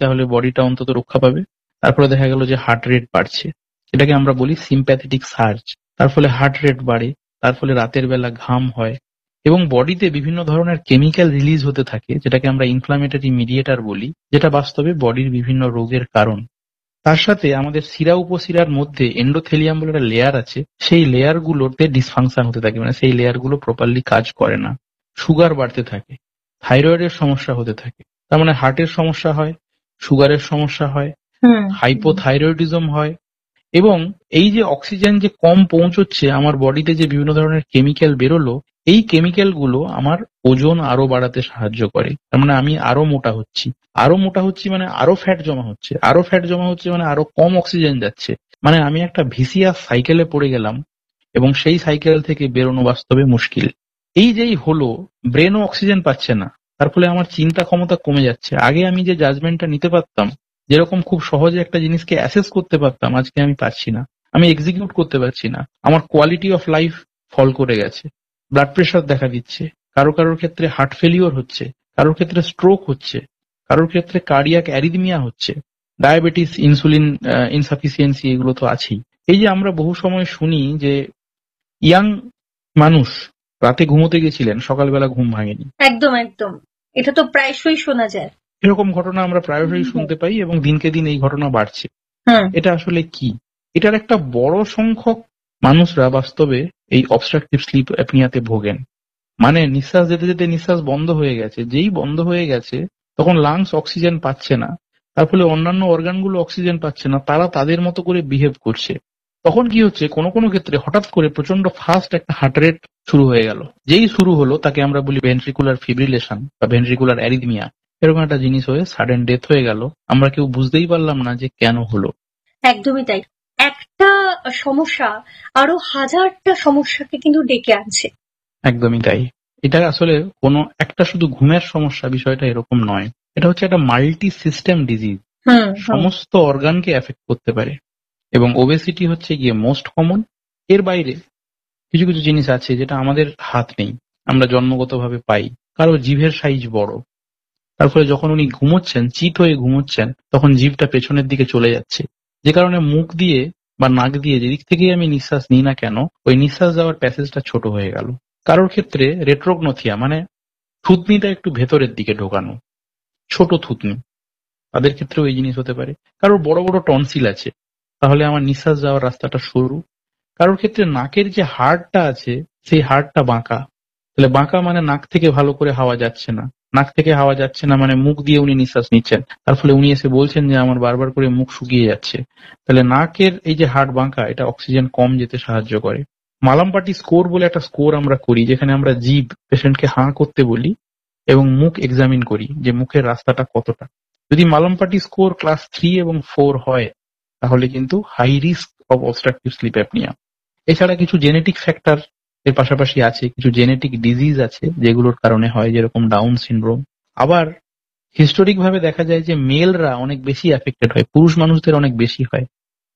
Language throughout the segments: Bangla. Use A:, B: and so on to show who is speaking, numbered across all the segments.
A: তাহলে বডিটা অন্তত রক্ষা পাবে। তারপরে দেখা গেল যে হার্ট রেট বাড়ছে, এটাকে আমরা বলি সিম্প্যাথেটিক সার্জ। তার ফলে হার্ট রেট বাড়ে, তার ফলে রাতের বেলা ঘাম হয় এবং বডিতে বিভিন্ন ধরনের কেমিক্যাল রিলিজ হতে থাকে, যেটাকে আমরা ইনফ্লামেটরি মিডিয়েটর বলি, যেটা বাস্তবে বডির বিভিন্ন রোগের কারণ। তার সাথে আমাদের শিরা উপশিরার মধ্যে এন্ডোথেলিয়াম বলে একটা লেয়ার আছে, সেই লেয়ার গুলোতে ডিসফাংশন হতে থাকে, মানে সেই লেয়ার গুলো প্রপারলি কাজ করে না। সুগার বাড়তে থাকে, থাইরয়েডের সমস্যা হতে থাকে, তার মানে হার্টের সমস্যা হয়, সুগারের সমস্যা হয়, হাইপোথাইরয়েডিজম হয়। এবং এই যে অক্সিজেন যে কম পৌঁছচ্ছে আমার বডিতে, যে বিভিন্ন ধরনের কেমিক্যাল বেরোলো, এই কেমিক্যাল গুলো আমার ওজন আরো বাড়াতে সাহায্য করে। তার মানে আমি আরো মোটা হচ্ছি, আরো মোটা হচ্ছি মানে আরো ফ্যাট জমা হচ্ছে, আরো ফ্যাট জমা হচ্ছে মানে আরো কম অক্সিজেন যাচ্ছে, মানে আমি একটা ভিসিয়াস সাইকেলে পড়ে গেলাম এবং সেই সাইকেল থেকে বেরোনো বাস্তবে মুশকিল। এই যেই হলো, ব্রেনও অক্সিজেন পাচ্ছে না, তার ফলে আমার চিন্তা ক্ষমতা কমে যাচ্ছে। আগে আমি যে জাজমেন্টটা নিতে পারতাম, যেরকম খুব সহজে একটা জিনিসকে অ্যাসেস করতে পারতাম, আজকে আমি পারছি না, আমি এক্সিকিউট করতে পারছি না। আমার কোয়ালিটি অফ লাইফ ফল করে গেছে, ব্লাড প্রেশার দেখা দিচ্ছে, কারোর ক্ষেত্রে হার্ট ফেলিওর হচ্ছে, কারোর ক্ষেত্রে স্ট্রোক হচ্ছে, কারোর ক্ষেত্রে কার্ডিয়াক অ্যারিথমিয়া হচ্ছে, ডায়াবেটিস, ইনসুলিন ইনসাফিসিয়েন্সি, এগুলো তো আছেই। এই যে আমরা বহু সময় শুনি যে ইয়াং মানুষ রাতে ঘুমোতে গেছিলেন, সকালবেলা ঘুম ভাঙেনি,
B: একদম একদম, এটা তো প্রায়শই শোনা যায়।
A: এরকম ঘটনা আমরা প্রায়শই শুনতে পাই এবং দিনকে দিন এই ঘটনা বাড়ছে। এটা আসলে কি? এটার একটা বড় সংখ্যক মানুষরা বাস্তবে এই অবস্ট্রাকটিভ স্লিপ অ্যাপনিয়াতে ভোগেন। মানে নিঃশ্বাস যেতে যেতে নিঃশ্বাস বন্ধ হয়ে গেছে, যেই বন্ধ হয়ে গেছে তখন লাংস অক্সিজেন পাচ্ছে না, তার ফলে অন্যান্য অর্গানগুলো অক্সিজেন পাচ্ছে না, তারা তাদের মতো করে বিহেভ করছে। তখন কি হচ্ছে, কোনো কোনো ক্ষেত্রে হঠাৎ করে প্রচন্ড ফাস্ট একটা হার্ট রেট শুরু হয়ে গেল। যেই শুরু হলো তাকে আমরা বলি ভেন্ট্রিকুলার ফিব্রিলেশন বা ভেন্ট্রিকুলার অ্যারিথমিয়া। এরকম একটা জিনিস হয়ে সাডেন ডেথ হয়ে গেল, আমরা কেউ বুঝতেই পারলাম না যে কেন হলো।
B: একদমই তাই, একটা সমস্যা আরো হাজারটা সমস্যাকে কিন্তু ডেকে আনছে।
A: একদমই তাই। এটা আসলে কোনো একটা শুধু ঘুমের সমস্যা, বিষয়টা এরকম নয়। এটা হচ্ছে একটা মাল্টি সিস্টেম ডিজিজ, সমস্ত অর্গানকে এফেক্ট করতে পারে। এবং ওবেসিটি হচ্ছে গিয়ে মোস্ট কমন। এর বাইরে কিছু কিছু জিনিস আছে যেটা আমাদের হাত নেই, আমরা জন্মগতভাবে পাই। কারো জিভের সাইজ বড়, তার ফলে যখন উনি ঘুমোচ্ছেন, চিত হয়ে ঘুমোচ্ছেন, তখন জিভটা পেছনের দিকে চলে যাচ্ছে, যে কারণে মুখ দিয়ে বা নাক দিয়ে যেদিক থেকেই আমি নিঃশ্বাস নিই না কেন, ওই নিঃশ্বাস যাওয়ার প্যাসেজটা ছোট হয়ে গেল। কারোর ক্ষেত্রে রেট্রোগনোথিয়া, মানে থুতনিটা একটু ভেতরের দিকে ঢোকানো, ছোট থুতনি, তাদের ক্ষেত্রেও এই জিনিস হতে পারে। কারোর বড় বড় টনসিল আছে, তাহলে আমার নিঃশ্বাস যাওয়ার রাস্তাটা সরু। কারোর ক্ষেত্রে নাকের যে হাড়টা আছে সেই হাড়টা বাঁকা, তাহলে বাঁকা মানে নাক থেকে ভালো করে হাওয়া যাচ্ছে না, নাক থেকে হাওয়া যাচ্ছে না মানে মুখ দিয়ে উনি নিঃশ্বাস নিচ্ছেন, তার ফলে উনি এসে বলছেন যে আমার বারবার করে মুখ শুকিয়ে যাচ্ছে। তাহলে নাকের এই যে হাড় বাঁকা, এটা অক্সিজেন কম যেতে সাহায্য করে। মালামপাটি স্কোর বলে একটা স্কোর আমরা করি, যেখানে আমরা জিভ পেশেন্টকে হাঁ করতে বলি এবং মুখ এক্সামিন করি যে মুখের রাস্তাটা কতটা। যদি মালামপাটি স্কোর ক্লাস 3 এবং 4 হয়, তাহলে কিন্তু high risk of obstructive sleep apnea. এছাড়া কিছু জেনেটিক ফ্যাক্টর এর পাশাপাশি আছে, কিছু জেনেটিক ডিজিজ আছে যেগুলোর কারণে হয়, যেরকম ডাউন সিনড্রোম। আবার হিস্টোরিক ভাবে দেখা যায় যে মেলরা অনেক বেশি অ্যাফেক্টেড হয়, পুরুষ মানুষদের অনেক বেশি হয়।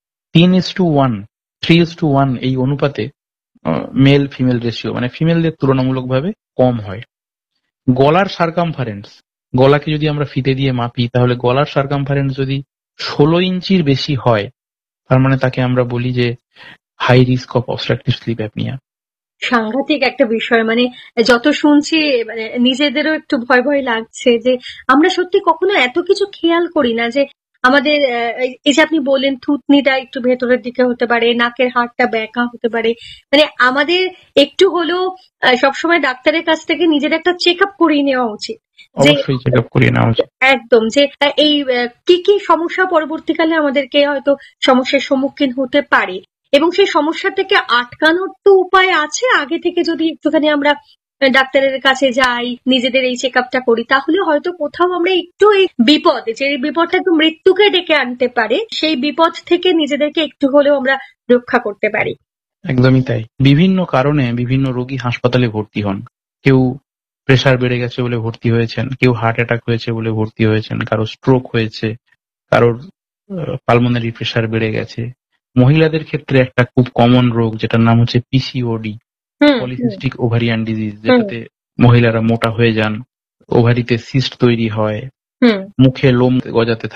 A: 3:1, 3:1 এই অনুপাতে মেল ফিমেল রেশিও, মানে ফিমেলদের তুলনামূলকভাবে কম হয়। গলার সার্কামফারেন্স, গলাকে যদি আমরা ফিতে দিয়ে মাপি, তাহলে গলার সার্কামফারেন্স যদি 16 ইঞ্চির বেশি হয়, তার মানে তাকে আমরা বলি যে high risk of obstructive sleep apnea.
B: সাংঘাতিক একটা বিষয়, মানে যত শুনছি মানে নিজেদেরও একটু ভয় ভয় লাগছে যে আমরা সত্যি কখনো এত কিছু খেয়াল করি না যে আমাদের এই যে আপনি বললেন থুতনিটা একটু ভেতরের দিকে হতে পারে, নাকের হাড়টা ব্যাকা হতে পারে, মানে আমাদের একটু হলেও সবসময় ডাক্তারের কাছ থেকে নিজের একটা চেক আপ করিয়ে নেওয়া উচিত।
A: অবশ্যই চেক আপ করিয়ে নেওয়া উচিত।
B: একদম, যে এই কি কি সমস্যা পরবর্তীকালে আমাদেরকে হয়তো সমস্যার সম্মুখীন হতে পারে এবং সেই সমস্যা থেকে আটকানোর তো উপায় আছে। আগে থেকে যদি একটুখানি আমরা ডাক্তারের কাছে যাই, নিজেদের এই চেক আপটা করি, তাহলে হয়তো কোথাও আমরা একটু এই বিপদ, যে বিপদটা একটু মৃত্যুকে ডেকে আনতে পারে, সেই বিপদ থেকে নিজেদেরকে একটু হলেও আমরা রক্ষা করতে পারি।
A: একদমই তাই। বিভিন্ন কারণে বিভিন্ন রোগী হাসপাতালে ভর্তি হন। কেউ প্রেসার বেড়ে গেছে বলে ভর্তি হয়েছেন, কেউ হার্ট অ্যাটাক হয়েছে বলে ভর্তি হয়েছেন, কারো স্ট্রোক হয়েছে, কারোর পালমোনারি প্রেসার বেড়ে গেছে। মহিলাদের ক্ষেত্রে একটা খুব কমন রোগ যেটার নাম হচ্ছে পিসিওডি, পলিসিস্টিক ওভারিয়ান ডিজিজ, যেটাতে মহিলারা মোটা হয়ে যান, ওভারিতে সিস্ট তৈরি হয়, মুখে লোম গজাতে থাকে।